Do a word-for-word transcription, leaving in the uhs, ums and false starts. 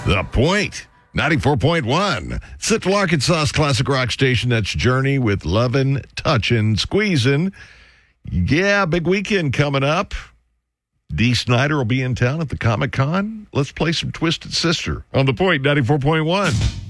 The Point, ninety-four point one. Central Arkansas's classic rock station. That's Journey with Lovin', Touchin', Squeezin'. Yeah, big weekend coming up. Dee Snider will be in town at the Comic Con. Let's play some Twisted Sister on The Point, ninety-four point one.